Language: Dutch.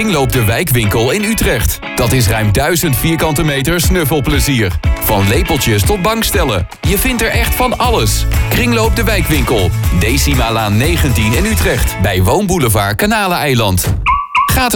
Kringloop de Wijkwinkel in Utrecht. Dat is ruim 1000 vierkante meter snuffelplezier. Van lepeltjes tot bankstellen. Je vindt er echt van alles. Kringloop de Wijkwinkel. Decimalaan 19 in Utrecht. Bij Woonboulevard Kanaleneiland.